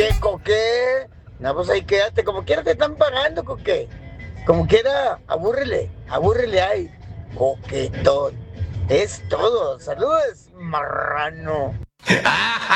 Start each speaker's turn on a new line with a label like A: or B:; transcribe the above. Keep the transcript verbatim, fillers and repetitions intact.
A: ¿Qué, Coque? No, pues ahí quédate. Como quiera te están pagando, Coque. Como quiera, abúrrele, abúrrele ahí. Coquetón. Es todo. Saludos, marrano.